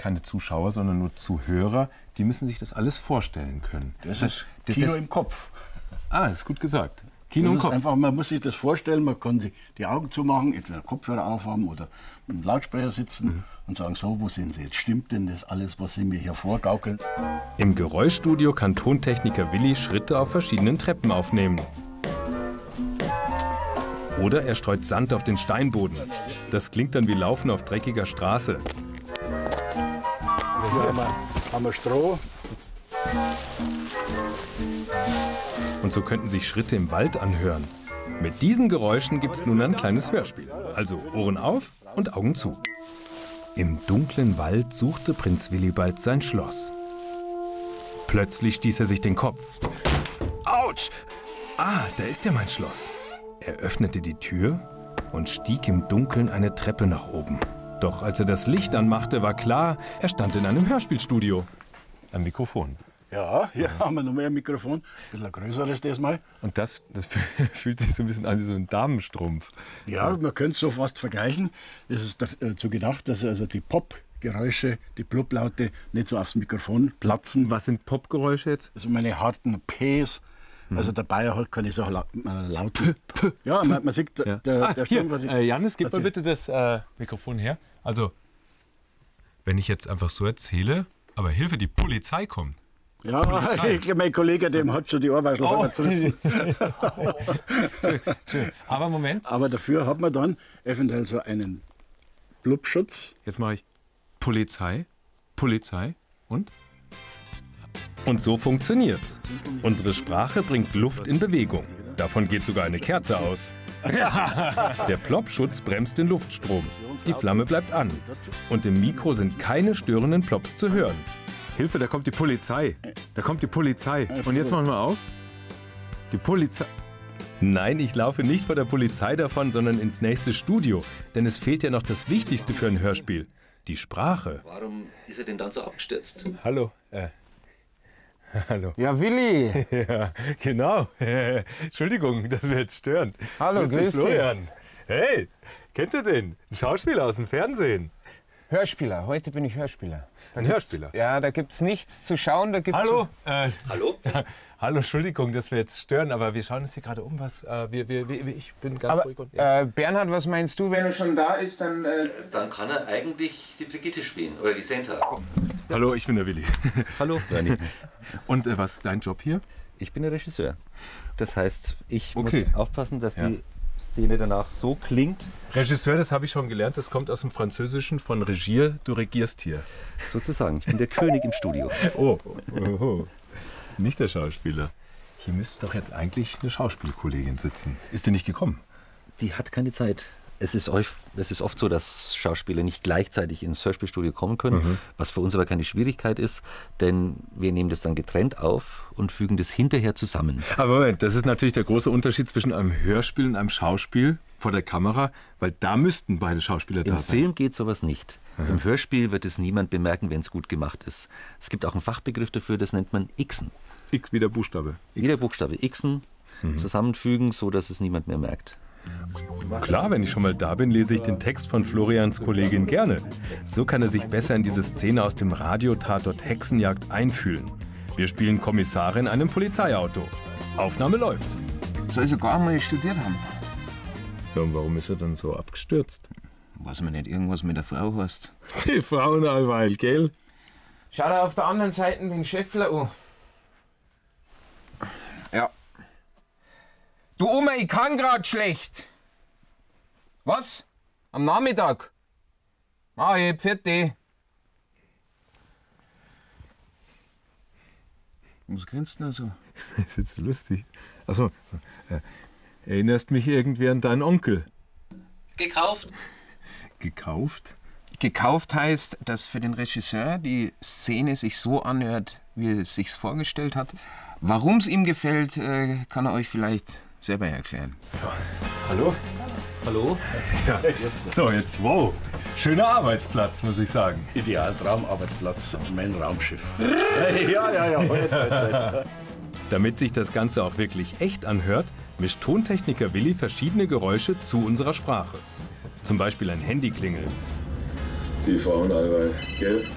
keine Zuschauer, sondern nur Zuhörer. Die müssen sich das alles vorstellen können. Das ist Kino im Kopf. Ah, das ist gut gesagt. Kino im Kopf. Einfach, man muss sich das vorstellen, man kann sich die Augen zumachen, entweder Kopfhörer aufhaben oder im Lautsprecher sitzen und sagen, so, wo sind Sie jetzt? Stimmt denn das alles, was Sie mir hier vorgaukeln? Im Geräuschstudio kann Tontechniker Willi Schritte auf verschiedenen Treppen aufnehmen. Oder er streut Sand auf den Steinboden. Das klingt dann wie Laufen auf dreckiger Straße. Hier haben wir Stroh. Und so könnten sich Schritte im Wald anhören. Mit diesen Geräuschen gibt es nun ein kleines Hörspiel. Also Ohren auf und Augen zu. Im dunklen Wald suchte Prinz Willibald sein Schloss. Plötzlich stieß er sich den Kopf. Autsch! Ah, da ist ja mein Schloss. Er öffnete die Tür und stieg im Dunkeln eine Treppe nach oben. Doch als er das Licht anmachte, war klar, er stand in einem Hörspielstudio. Ein Mikrofon. Ja, hier haben wir noch mehr ein Mikrofon. Ein bisschen ein größeres diesmal. Und das fühlt sich so ein bisschen an wie so ein Damenstrumpf. Ja, man könnte es so fast vergleichen. Es ist dazu gedacht, dass also die Pop-Geräusche, die Blublaute nicht so aufs Mikrofon platzen. Was sind Popgeräusche jetzt? Also meine harten Ps. Also der Bayer hat keine so lauten. Ja, man sieht, der Sturm, was ich. Janis, gib mal bitte das Mikrofon her. Also, wenn ich jetzt einfach so erzähle, aber Hilfe, die Polizei kommt. Ja, mein Kollege, dem hat schon die Ohrwaschel zerrissen. Schön. Aber Moment. Aber dafür hat man dann eventuell so einen Blubschutz. Jetzt mache ich Polizei und? Und so funktioniert's. Unsere Sprache bringt Luft in Bewegung. Davon geht sogar eine Kerze aus. Der Plopschutz bremst den Luftstrom. Die Flamme bleibt an. Und im Mikro sind keine störenden Plops zu hören. Hilfe, da kommt die Polizei. Da kommt die Polizei. Und jetzt machen wir auf. Die Polizei. Nein, ich laufe nicht vor der Polizei davon, sondern ins nächste Studio. Denn es fehlt ja noch das Wichtigste für ein Hörspiel. Die Sprache. Warum ist er denn dann so abgestürzt? Hallo. Hallo. Ja, Willi. Ja, genau. Entschuldigung, dass wir jetzt stören. Hallo, grüß dich. Florian. Hey, kennt ihr den? Ein Schauspieler aus dem Fernsehen. Hörspieler. Heute bin ich Hörspieler. Hörspieler? Ja, da gibt's nichts zu schauen. Da gibt's Hallo? Hallo? Hallo, Entschuldigung, dass wir jetzt stören, aber wir schauen uns hier gerade um, was. Ich bin ganz ruhig. Und, Bernhard, was meinst du, wenn er schon da ist, dann... Dann kann er eigentlich die Brigitte spielen oder die Senta. Hallo, ich bin der Willi. Hallo, Bernie. Und was ist dein Job hier? Ich bin der Regisseur. Das heißt, ich muss Okay. aufpassen, dass die Szene danach so klingt. Regisseur, das habe ich schon gelernt, das kommt aus dem Französischen von Regier, du regierst hier. Sozusagen. Ich bin der König im Studio. Oh. Nicht der Schauspieler. Hier müsste doch jetzt eigentlich eine Schauspielkollegin sitzen. Ist die nicht gekommen? Die hat keine Zeit. Es ist oft so, dass Schauspieler nicht gleichzeitig ins Hörspielstudio kommen können, was für uns aber keine Schwierigkeit ist, denn wir nehmen das dann getrennt auf und fügen das hinterher zusammen. Aber Moment, das ist natürlich der große Unterschied zwischen einem Hörspiel und einem Schauspiel vor der Kamera, weil da müssten beide Schauspieler da Im sein. Film geht sowas nicht. Im Hörspiel wird es niemand bemerken, wenn es gut gemacht ist. Es gibt auch einen Fachbegriff dafür, das nennt man Xen. X wie der Buchstabe. Jeder Buchstabe Xen zusammenfügen, so dass es niemand mehr merkt. Klar, wenn ich schon mal da bin, lese ich den Text von Florians Kollegin gerne. So kann er sich besser in diese Szene aus dem Radiotatort Hexenjagd einfühlen. Wir spielen Kommissare in einem Polizeiauto. Aufnahme läuft. Soll sogar mal studiert haben. Ja, und warum ist er dann so abgestürzt? Weiß man nicht, irgendwas mit der Frau heißt. Die Frauen allweil, gell? Schau dir auf der anderen Seite den Schäffler an. Ja. Du Oma, ich kann grad schlecht. Was? Am Nachmittag? Ah, ich hab vierte. Was grinst denn da so? Das ist jetzt so lustig. Achso, erinnerst mich irgendwie an deinen Onkel. Gekauft? Gekauft? Gekauft heißt, dass für den Regisseur die Szene sich so anhört, wie er es sich vorgestellt hat. Warum es ihm gefällt, kann er euch vielleicht selber erklären. Hallo? Hallo? Ja. So, jetzt, wow. Schöner Arbeitsplatz, muss ich sagen. Ideal, Traumarbeitsplatz, mein Raumschiff. Ja. Heute. Damit sich das Ganze auch wirklich echt anhört, mischt Tontechniker Willi verschiedene Geräusche zu unserer Sprache. Zum Beispiel ein Handyklingeln. Die Frauen allweil, gell?